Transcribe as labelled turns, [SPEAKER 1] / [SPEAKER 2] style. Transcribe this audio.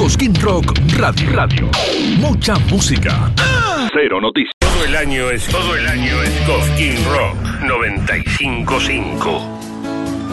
[SPEAKER 1] Cosquín Rock Radio. Mucha música. Cero noticias.
[SPEAKER 2] Todo el año es Cosquín Rock 95.5.